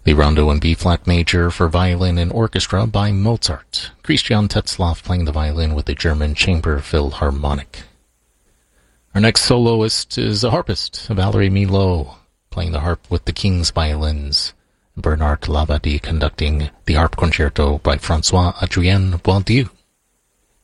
The Rondo in B-flat major for violin and orchestra by Mozart. Christian Tetzlaff playing the violin with the German Chamber Philharmonic. Our next soloist is a harpist, Valerie Milot, playing the harp with the King's violins. Bernard Labadie conducting the harp concerto by François-Adrien Boieldieu.